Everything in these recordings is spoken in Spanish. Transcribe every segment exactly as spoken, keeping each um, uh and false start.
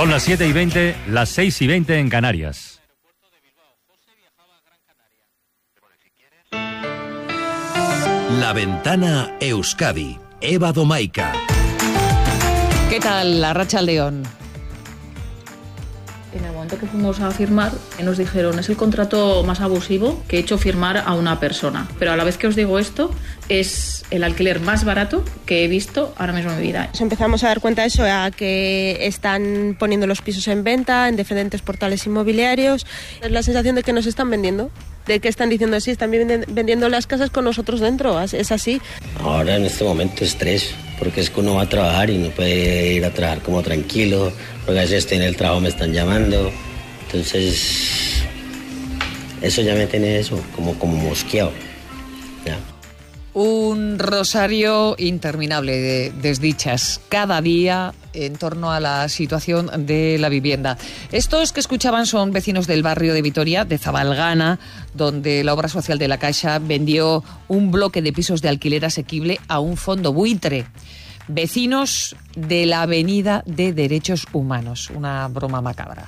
Son las siete y veinte, las seis y veinte en Canarias. La Ventana Euskadi. Eva Domaica. ¿Qué tal, Arratsaldeon? En el momento que fuimos a firmar, nos dijeron, es el contrato más abusivo que he hecho firmar a una persona. Pero a la vez que os digo esto, es el alquiler más barato que he visto ahora mismo en mi vida. Nos empezamos a dar cuenta de eso, a que están poniendo los pisos en venta en diferentes portales inmobiliarios. Es la sensación de que nos están vendiendo, de que están diciendo así, están vendiendo las casas con nosotros dentro, es así. Ahora en este momento estrés, porque es que uno va a trabajar y no puede ir a trabajar como tranquilo, porque a veces estoy en el trabajo, me están llamando, entonces eso ya me tiene eso, como, como mosqueado, ya. Un rosario interminable de desdichas cada día en torno a la situación de la vivienda. Estos que escuchaban son vecinos del barrio de Vitoria, de Zabalgana, donde la obra social de la Caixa vendió un bloque de pisos de alquiler asequible a un fondo buitre. Vecinos de la Avenida de Derechos Humanos. Una broma macabra.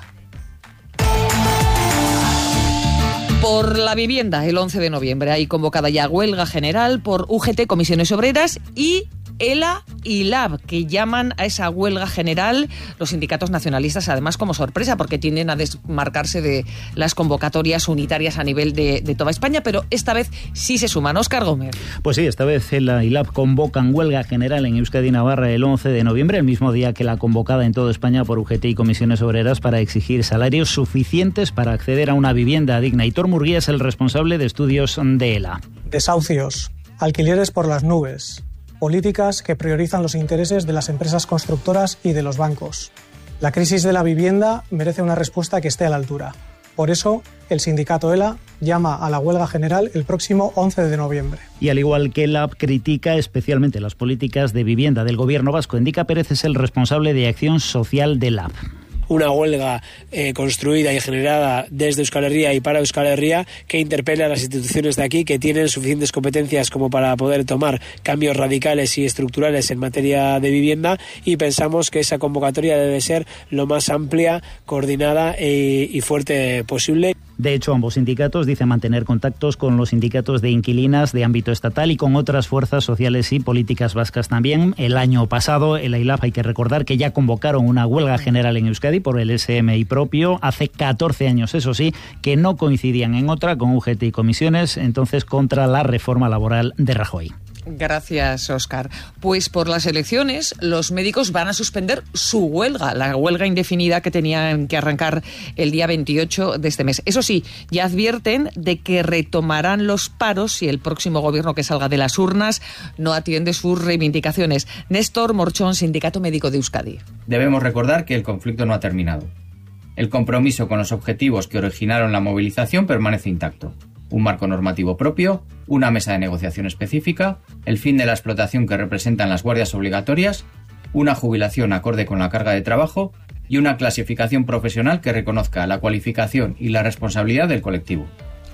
Por la vivienda, el once de noviembre hay convocada ya huelga general por U G T, Comisiones Obreras, y ELA y LAB, que llaman a esa huelga general los sindicatos nacionalistas, además como sorpresa, porque tienden a desmarcarse de las convocatorias unitarias a nivel de, de toda España, pero esta vez sí se suman. Óscar Gómez. Pues sí, esta vez ELA y LAB convocan huelga general en Euskadi y Navarra el once de noviembre, el mismo día que la convocada en toda España por U G T y Comisiones Obreras, para exigir salarios suficientes para acceder a una vivienda digna. Hitor Murguía es el responsable de estudios de ELA. Desahucios, alquileres por las nubes, políticas que priorizan los intereses de las empresas constructoras y de los bancos. La crisis de la vivienda merece una respuesta que esté a la altura. Por eso, el sindicato ELA llama a la huelga general el próximo once de noviembre. Y al igual que LAB, critica especialmente las políticas de vivienda del gobierno vasco. Endica Pérez es el responsable de acción social de LAB. Una huelga eh, construida y generada desde Euskal Herria y para Euskal Herria, que interpela a las instituciones de aquí, que tienen suficientes competencias como para poder tomar cambios radicales y estructurales en materia de vivienda, y pensamos que esa convocatoria debe ser lo más amplia, coordinada e, y fuerte posible. De hecho, ambos sindicatos dicen mantener contactos con los sindicatos de inquilinas de ámbito estatal y con otras fuerzas sociales y políticas vascas también. El año pasado, el ELA, hay que recordar que ya convocaron una huelga general en Euskadi por el S M I propio. Hace catorce años, eso sí, que no coincidían en otra con U G T y comisiones, entonces contra la reforma laboral de Rajoy. Gracias, Óscar. Pues por las elecciones, los médicos van a suspender su huelga, la huelga indefinida que tenían que arrancar el día veintiocho de este mes. Eso sí, ya advierten de que retomarán los paros si el próximo gobierno que salga de las urnas no atiende sus reivindicaciones. Néstor Morchón, Sindicato Médico de Euskadi. Debemos recordar que el conflicto no ha terminado. El compromiso con los objetivos que originaron la movilización permanece intacto. Un marco normativo propio, una mesa de negociación específica, el fin de la explotación que representan las guardias obligatorias, una jubilación acorde con la carga de trabajo y una clasificación profesional que reconozca la cualificación y la responsabilidad del colectivo.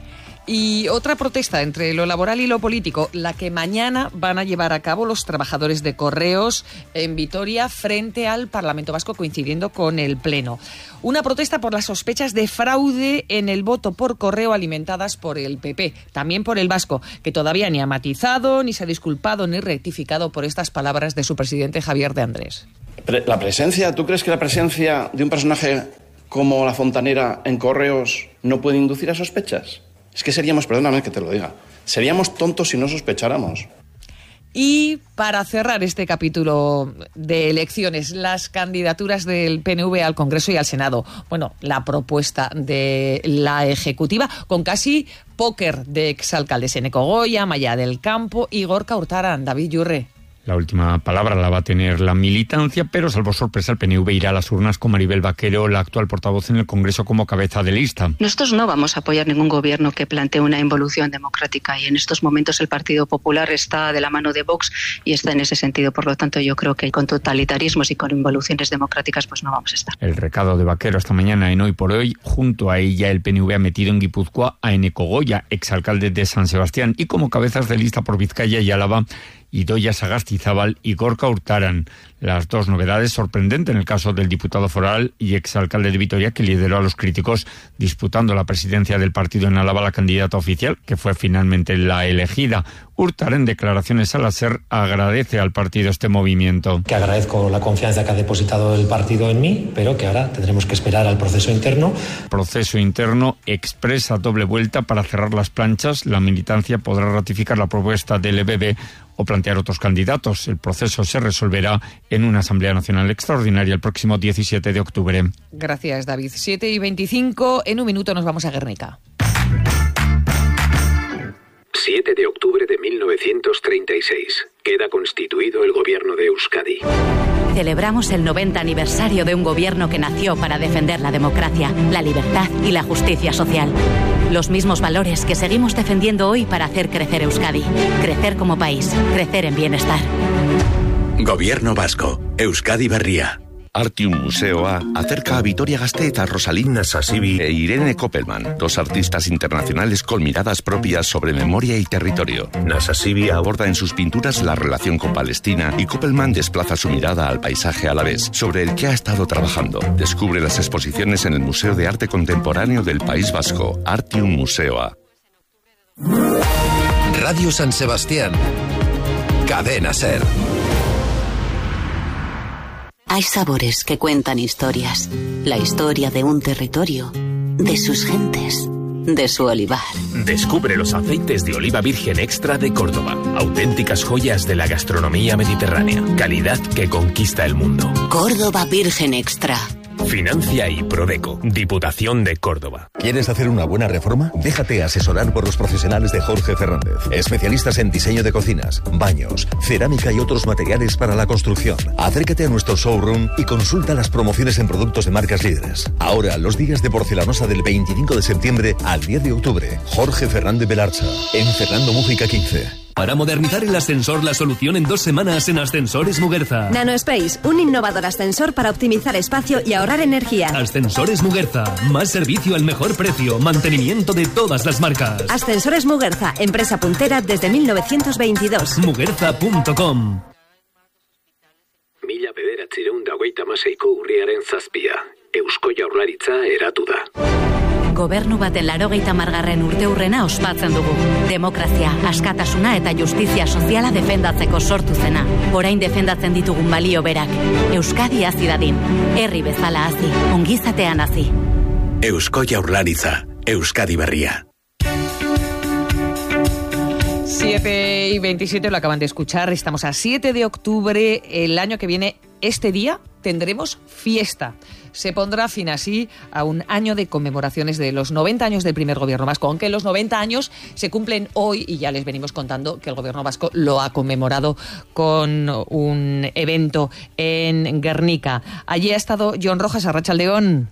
Y otra protesta entre lo laboral y lo político, la que mañana van a llevar a cabo los trabajadores de Correos en Vitoria frente al Parlamento Vasco, coincidiendo con el Pleno. Una protesta por las sospechas de fraude en el voto por correo alimentadas por el P P, también por el Vasco, que todavía ni ha matizado, ni se ha disculpado, ni rectificado por estas palabras de su presidente Javier de Andrés. La presencia, ¿tú crees que la presencia de un personaje como la Fontanera en Correos no puede inducir a sospechas? Es que seríamos, perdóname que te lo diga, seríamos tontos si no sospecháramos. Y para cerrar este capítulo de elecciones, las candidaturas del P N V al Congreso y al Senado. Bueno, la propuesta de la Ejecutiva con casi póker de exalcaldes: Eneko Goya, Maya del Campo y Gorka Hurtaran. David Yurre. La última palabra la va a tener la militancia, pero salvo sorpresa el P N V irá a las urnas con Maribel Vaquero, la actual portavoz en el Congreso, como cabeza de lista. Nosotros no vamos a apoyar ningún gobierno que plantee una involución democrática, y en estos momentos el Partido Popular está de la mano de Vox y está en ese sentido. Por lo tanto, yo creo que con totalitarismos y con involuciones democráticas pues no vamos a estar. El recado de Vaquero esta mañana en Hoy por Hoy. Junto a ella el P N V ha metido en Guipúzcoa a Eneko Goya, exalcalde de San Sebastián, y como cabezas de lista por Vizcaya y Álava Idoia Sagastizábal y Gorka Hurtaran. Las dos novedades sorprendentes en el caso del diputado foral y exalcalde de Vitoria, que lideró a los críticos disputando la presidencia del partido en Álava, la candidata oficial, que fue finalmente la elegida. Hurtaran, en declaraciones a la SER, agradece al partido este movimiento. Que agradezco la confianza que ha depositado el partido en mí, pero que ahora tendremos que esperar al proceso interno. Proceso interno expresa doble vuelta para cerrar las planchas. La militancia podrá ratificar la propuesta del E B B o plantear otros candidatos. El proceso se resolverá en una Asamblea Nacional Extraordinaria el próximo diecisiete de octubre. Gracias, David. siete y veinticinco, en un minuto nos vamos a Guernica. siete de octubre de mil novecientos treinta y seis. Queda constituido el gobierno de Euskadi. Celebramos el noventa aniversario de un gobierno que nació para defender la democracia, la libertad y la justicia social. Los mismos valores que seguimos defendiendo hoy para hacer crecer Euskadi. Crecer como país, crecer en bienestar. Gobierno vasco, Euskadi Berria. Artium Museoa acerca a Vitoria Gasteiz a Rosalind Nasasibi e Irene Koppelman, dos artistas internacionales con miradas propias sobre memoria y territorio. Nasasibi aborda en sus pinturas la relación con Palestina y Koppelman desplaza su mirada al paisaje alavés, sobre el que ha estado trabajando. Descubre las exposiciones en el Museo de Arte Contemporáneo del País Vasco, Artium Museoa. Radio San Sebastián, Cadena SER. Hay sabores que cuentan historias. La historia de un territorio, de sus gentes, de su olivar. Descubre los aceites de oliva virgen extra de Córdoba. Auténticas joyas de la gastronomía mediterránea. Calidad que conquista el mundo. Córdoba Virgen Extra. Financia y Prodeco, Diputación de Córdoba. ¿Quieres hacer una buena reforma? Déjate asesorar por los profesionales de Jorge Fernández, especialistas en diseño de cocinas, baños, cerámica y otros materiales para la construcción. Acércate a nuestro showroom y consulta las promociones en productos de marcas líderes. Ahora, los días de porcelanosa del veinticinco de septiembre al diez de octubre. Jorge Fernández Belarcha, en Fernando Mújica quince. Para modernizar el ascensor, la solución en dos semanas en Ascensores Muguerza. NanoSpace, un innovador ascensor para optimizar espacio y ahorrar energía. Ascensores Muguerza, más servicio al mejor precio, mantenimiento de todas las marcas. Ascensores Muguerza, empresa puntera desde mil novecientos veintidós. Muguerza punto com. Mila bederatziehun eta hogeita hamaseiko urriaren zazpia. Eusko Jaurlaritza eratu da. Gobernu baten laurogeita hamargarren urteurrena ospatzen dugu. Demokrazia, askatasuna eta justizia soziala defendatzeko sortu zena. Orain defendatzen ditugun balio berak. Euskadi hazi dadin. Herri bezala hazi, ongizatean hazi. Eusko Jaurlaritza, Euskadi Berria. siete y veintisiete, lo acaban de escuchar. Estamos a siete de octubre. El año que viene, este día, tendremos fiesta. Se pondrá fin así a un año de conmemoraciones de los noventa años del primer gobierno vasco, aunque los noventa años se cumplen hoy y ya les venimos contando que el gobierno vasco lo ha conmemorado con un evento en Guernica. Allí ha estado Jon Rojas, Arratsaldeon.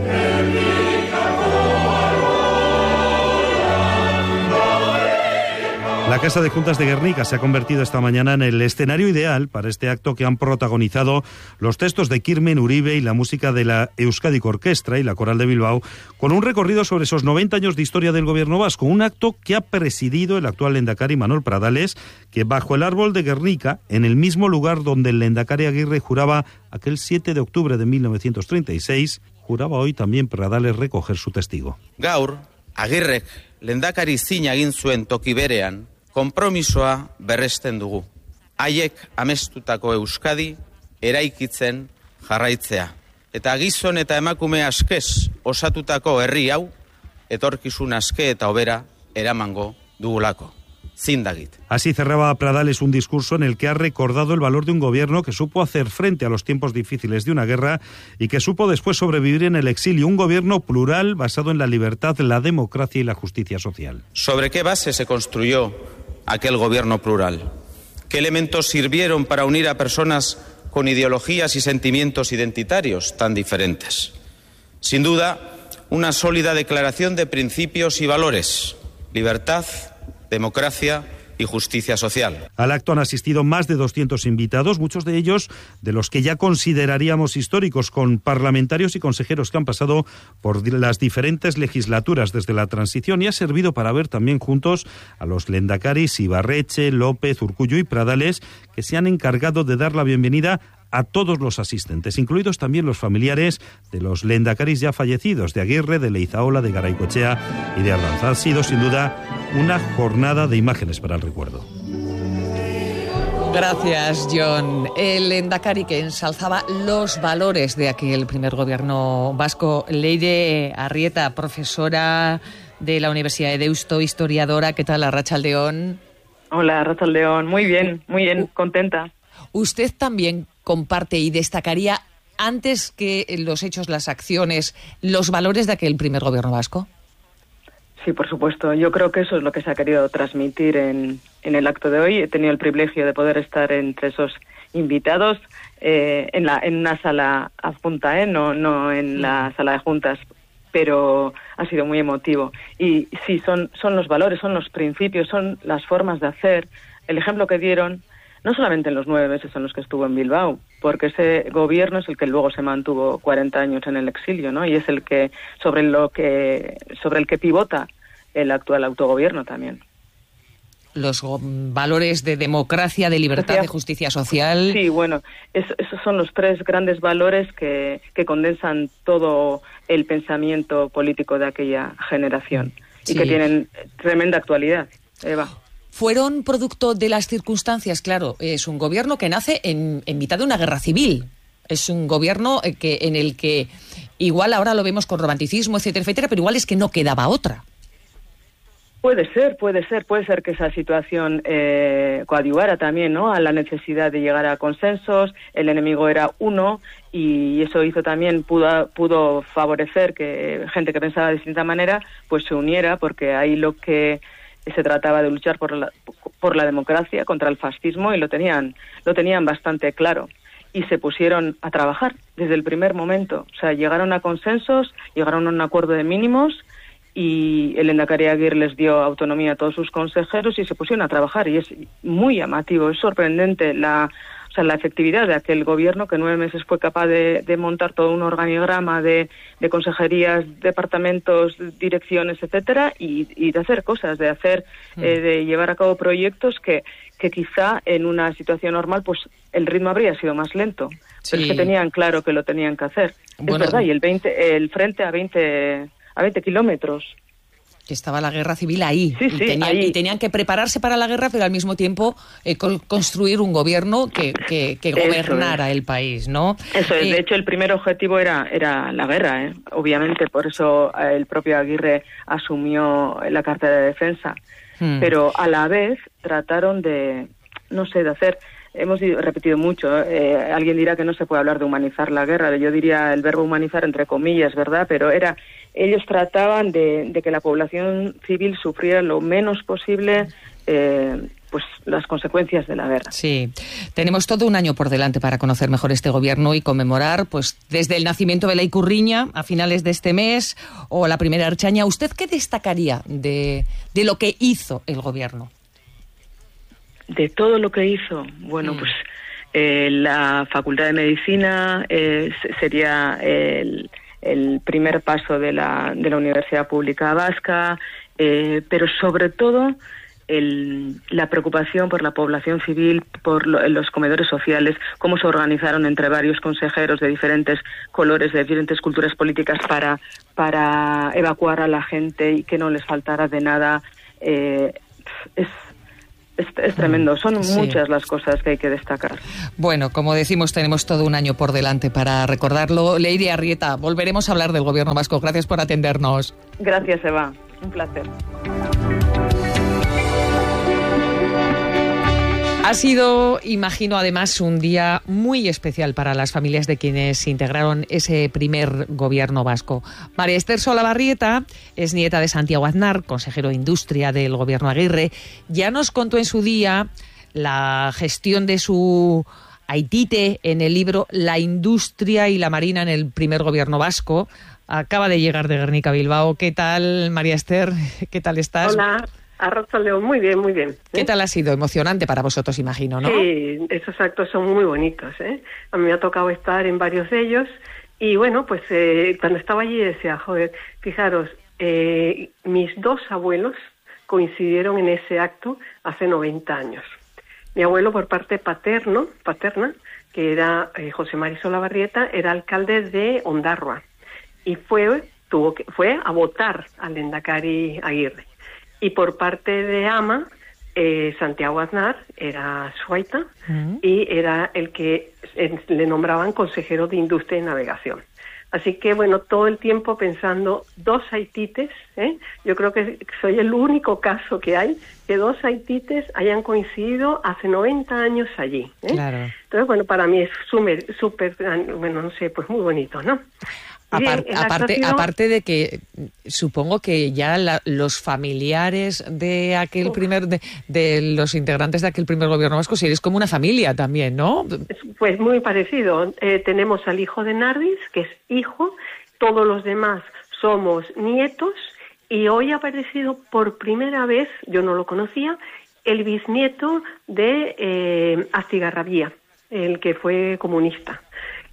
La Casa de Juntas de Guernica se ha convertido esta mañana en el escenario ideal para este acto que han protagonizado los textos de Kirmen Uribe y la música de la Euskadi Orquestra y la Coral de Bilbao, con un recorrido sobre esos noventa años de historia del gobierno vasco, un acto que ha presidido el actual lehendakari Manuel Pradales, que bajo el árbol de Guernica, en el mismo lugar donde el lehendakari Aguirre juraba aquel siete de octubre de mil novecientos treinta y seis, juraba hoy también Pradales recoger su testigo. Gaur, Agirrek lehendakari zina egin zuen toki berean, konpromisoa berresten dugu. Haiek amestutako Euskadi eraikitzen jarraitzea. Eta gizon eta emakume askez osatutako herri hau, etorkizun aske eta hobera eramango dugulako. Zindagit. Así cerraba Pradales un discurso en el que ha recordado el valor de un gobierno que supo hacer frente a los tiempos difíciles de una guerra y que supo después sobrevivir en el exilio. Un gobierno plural basado en la libertad, la democracia y la justicia social. ¿Sobre qué base se construyó aquel gobierno plural? ¿Qué elementos sirvieron para unir a personas con ideologías y sentimientos identitarios tan diferentes? Sin duda, una sólida declaración de principios y valores, libertad, democracia y Justicia Social. Al acto han asistido más de doscientos invitados, muchos de ellos de los que ya consideraríamos históricos, con parlamentarios y consejeros que han pasado por las diferentes legislaturas desde la transición, y ha servido para ver también juntos a los lehendakaris Ibarretxe, López, Urkullu y Pradales, que se han encargado de dar la bienvenida a todos los asistentes, incluidos también los familiares de los lehendakaris ya fallecidos, de Aguirre, de Leizaola, de Garaycochea y de Ardanza. Ha sido, sin duda, una jornada de imágenes para el recuerdo. Gracias, John. El lehendakari que ensalzaba los valores de aquel primer gobierno vasco. Leire Arrieta, profesora de la Universidad de Deusto, historiadora. ¿Qué tal, Arratsaldeon? Hola, Arratsaldeon. Muy bien, muy bien, contenta. ¿Usted también comparte y destacaría, antes que los hechos, las acciones, los valores de aquel primer gobierno vasco? Sí, por supuesto. Yo creo que eso es lo que se ha querido transmitir en, en el acto de hoy. He tenido el privilegio de poder estar entre esos invitados eh, en, la, en una sala adjunta, ¿eh? no, no en la sala de juntas, pero ha sido muy emotivo. Y sí, son, son los valores, son los principios, son las formas de hacer. El ejemplo que dieron, no solamente en los nueve meses en los que estuvo en Bilbao, porque ese gobierno es el que luego se mantuvo cuarenta años en el exilio, ¿no? Y es el que sobre lo que sobre el que pivota el actual autogobierno también. Los valores de democracia, de libertad, de justicia social. Sí, bueno, es, esos son los tres grandes valores que, que condensan todo el pensamiento político de aquella generación, sí, y que tienen tremenda actualidad, Eva. Fueron producto de las circunstancias, claro. Es un gobierno que nace en, en mitad de una guerra civil. Es un gobierno que en el que igual ahora lo vemos con romanticismo, etcétera, etcétera, pero igual es que no quedaba otra. Puede ser, puede ser, puede ser que esa situación eh, coadyuvara también, ¿no?, a la necesidad de llegar a consensos. El enemigo era uno y eso hizo también, pudo, pudo favorecer que gente que pensaba de distinta manera pues se uniera, porque ahí lo que se trataba de luchar por la, por la democracia contra el fascismo, y lo tenían, lo tenían bastante claro. Y se pusieron a trabajar desde el primer momento. O sea, llegaron a consensos, llegaron a un acuerdo de mínimos, y el lehendakari Aguirre les dio autonomía a todos sus consejeros y se pusieron a trabajar. Y es muy llamativo, es sorprendente la, o sea, la efectividad de aquel gobierno, que en nueve meses fue capaz de, de montar todo un organigrama de, de consejerías, departamentos, direcciones, etcétera, y, y de hacer cosas, de hacer, mm. eh, de llevar a cabo proyectos que, que quizá en una situación normal pues el ritmo habría sido más lento, sí, pero es que tenían claro que lo tenían que hacer. Bueno, es verdad, y el veinte, el frente a veinte a veinte kilómetros. Que estaba la guerra civil ahí, sí, y, sí, tenían, ahí. y tenían que prepararse para la guerra, pero al mismo tiempo eh, con, construir un gobierno que, que, que gobernara es. el país, ¿no? Eso es, eh, de hecho el primer objetivo era, era la guerra, ¿eh? Obviamente, por eso eh, el propio Aguirre asumió la cartera de defensa, hmm. pero a la vez trataron de, no sé, de hacer... Hemos repetido mucho, eh, alguien dirá que no se puede hablar de humanizar la guerra, yo diría el verbo humanizar entre comillas, ¿verdad? Pero era, ellos trataban de, de que la población civil sufriera lo menos posible eh, pues las consecuencias de la guerra. Sí, tenemos todo un año por delante para conocer mejor este gobierno y conmemorar, pues, desde el nacimiento de la Ikurriña a finales de este mes, o la primera Ertzaina. ¿Usted qué destacaría de, de lo que hizo el gobierno? De todo lo que hizo, bueno, mm. pues eh, la Facultad de Medicina eh, sería el, el primer paso de la, de la Universidad Pública Vasca, eh, pero sobre todo el, la preocupación por la población civil, por lo, los comedores sociales, cómo se organizaron entre varios consejeros de diferentes colores, de diferentes culturas políticas para, para evacuar a la gente y que no les faltara de nada. Eh, es Es, es tremendo, son sí. muchas las cosas que hay que destacar. Bueno, como decimos, tenemos todo un año por delante para recordarlo. Leire Arrieta, volveremos a hablar del gobierno vasco. Gracias por atendernos. Gracias, Eva. Un placer. Ha sido, imagino, además, un día muy especial para las familias de quienes integraron ese primer gobierno vasco. María Esther Solabarrieta es nieta de Santiago Aznar, consejero de Industria del gobierno Aguirre. Ya nos contó en su día la gestión de su aitite en el libro La industria y la marina en el primer gobierno vasco. Acaba de llegar de Guernica a Bilbao. ¿Qué tal, María Esther? ¿Qué tal estás? Hola. Arracha León, muy bien, muy bien. ¿eh? ¿Qué tal ha sido? Emocionante para vosotros, imagino, ¿no? Sí, esos actos son muy bonitos, ¿eh? A mí me ha tocado estar en varios de ellos y bueno, pues eh, cuando estaba allí decía, joder, fijaros, eh, mis dos abuelos coincidieron en ese acto hace noventa años. Mi abuelo por parte paterno, paterna, que era eh, José María Solabarrieta, era alcalde de Ondarroa y fue, tuvo que, fue a votar al Lehendakari Aguirre. Y por parte de Ama, eh, Santiago Aznar era su aita uh-huh. y era el que eh, le nombraban consejero de Industria y Navegación. Así que, bueno, todo el tiempo pensando, dos haitites, ¿eh? Yo creo que soy el único caso que hay, que dos haitites hayan coincidido hace noventa años allí. ¿eh? Claro. Entonces, bueno, para mí es súper, súper, bueno, no sé, pues muy bonito, ¿no? Apar, Bien, aparte, sido... aparte de que supongo que ya la, los familiares de aquel Uf. primer de, de los integrantes de aquel primer gobierno vasco seréis como una familia también, ¿no? Pues muy parecido. Eh, tenemos al hijo de Nardis, que es hijo, todos los demás somos nietos y hoy ha aparecido por primera vez, yo no lo conocía, el bisnieto de eh, Astigarrabía, el que fue comunista.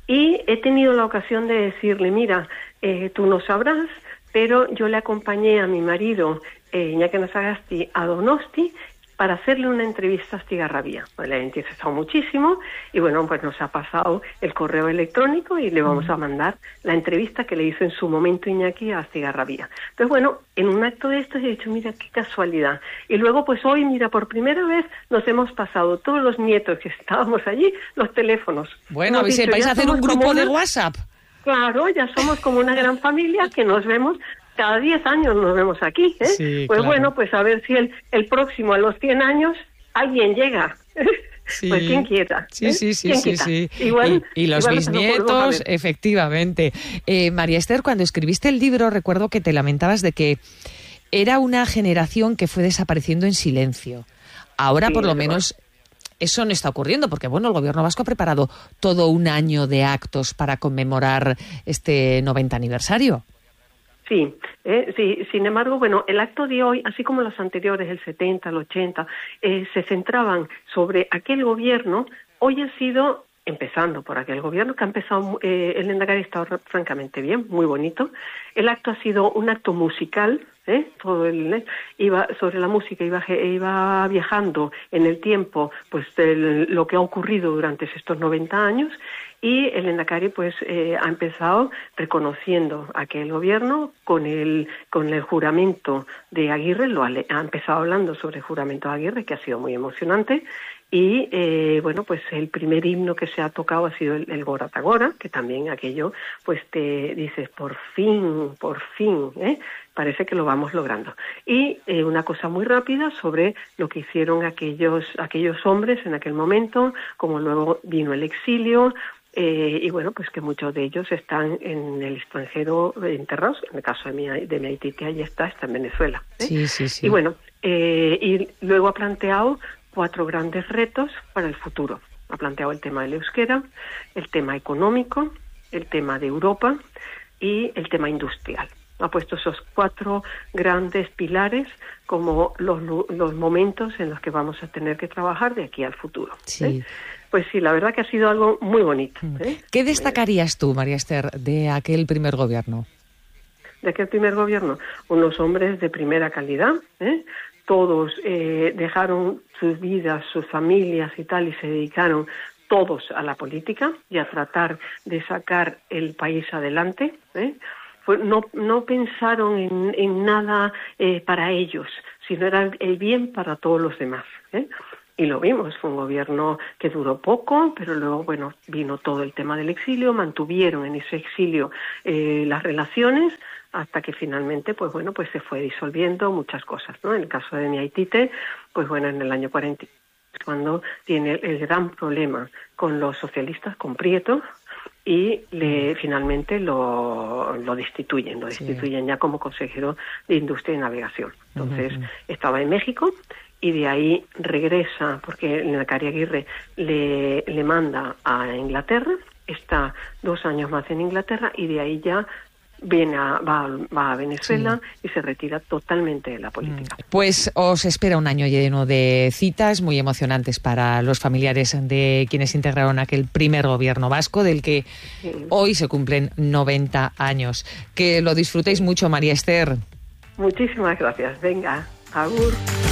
Y he tenido la ocasión de decirle, mira, eh, tú no sabrás, pero yo le acompañé a mi marido, eh, Iñaki Nasagasti, a Donosti para hacerle una entrevista a Astigarrabía. Pues le ha interesado muchísimo y bueno, pues nos ha pasado el correo electrónico y le vamos a mandar la entrevista que le hizo en su momento Iñaki a Astigarrabía. Entonces bueno, en un acto de estos he dicho, mira, qué casualidad. Y luego pues hoy, mira, por primera vez nos hemos pasado todos los nietos que estábamos allí, los teléfonos. Bueno, ¿y vais a hacer un grupo de WhatsApp? Claro, ya somos como una gran familia que nos vemos. Cada diez años nos vemos aquí, ¿eh? Sí, pues claro. Bueno, pues a ver si el, el próximo a los cien años alguien llega. Sí. Pues quien quiera. Sí, ¿eh? sí, sí, sí, sí. Igual, y, y los igual bisnietos, efectivamente. Eh, María Esther, cuando escribiste el libro, recuerdo que te lamentabas de que era una generación que fue desapareciendo en silencio. Ahora, sí, por lo menos, eso no está ocurriendo, porque bueno, el gobierno vasco ha preparado todo un año de actos para conmemorar este noventa aniversario. Sí, eh, sí, sin embargo, bueno, el acto de hoy, así como los anteriores, el setenta, el ochenta, eh, se centraban sobre aquel gobierno. Hoy ha sido, empezando por aquel gobierno, que ha empezado, eh, el Lehendakari ha estado francamente bien, muy bonito. El acto ha sido un acto musical, ¿eh? Todo el, ¿eh? iba sobre la música, iba, iba viajando en el tiempo, pues de lo que ha ocurrido durante estos noventa años. Y el Lehendakari pues eh, ha empezado reconociendo aquel gobierno con el con el juramento de Aguirre, lo ha, ha empezado hablando sobre el juramento de Aguirre, que ha sido muy emocionante, y eh, bueno, pues el primer himno que se ha tocado ha sido el, el Gora Tagora, que también aquello pues te dices, por fin, por fin, ¿eh? Parece que lo vamos logrando. Y eh, una cosa muy rápida sobre lo que hicieron aquellos aquellos hombres en aquel momento, como luego vino el exilio. Eh, y bueno, pues que muchos de ellos están en el extranjero enterrados. En el caso de mi, de mi Haití, allí está, está en Venezuela. ¿eh? Sí, sí, sí. Y bueno, eh, y luego ha planteado cuatro grandes retos para el futuro. Ha planteado el tema del euskera, el tema económico, el tema de Europa y el tema industrial. Ha puesto esos cuatro grandes pilares como los, los momentos en los que vamos a tener que trabajar de aquí al futuro. Sí. ¿eh? Pues sí, la verdad que ha sido algo muy bonito. ¿eh? ¿Qué destacarías tú, María Esther, de aquel primer gobierno? De aquel primer gobierno, unos hombres de primera calidad, ¿eh? Todos eh, dejaron sus vidas, sus familias y tal, y se dedicaron todos a la política y a tratar de sacar el país adelante, ¿eh? No, no pensaron en, en nada eh, para ellos, sino era el bien para todos los demás, ¿eh? Y lo vimos, fue un gobierno que duró poco, pero luego, bueno, vino todo el tema del exilio, mantuvieron en ese exilio eh, las relaciones, hasta que finalmente, pues bueno, pues se fue disolviendo muchas cosas, ¿no? En el caso de mi Haitite, pues bueno, en el año cuarenta, cuando tiene el gran problema con los socialistas, con Prieto, y le finalmente lo, lo destituyen, lo destituyen sí. ya como consejero de Industria y Navegación. Entonces, uh-huh. estaba en México, y de ahí regresa, porque el Lehendakari Aguirre le, le manda a Inglaterra, está dos años más en Inglaterra, y de ahí ya viene a, va, va a Venezuela sí. y se retira totalmente de la política. Pues os espera un año lleno de citas muy emocionantes para los familiares de quienes integraron aquel primer gobierno vasco, del que sí. hoy se cumplen noventa años. Que lo disfrutéis mucho, María Esther. Muchísimas gracias. Venga, agur.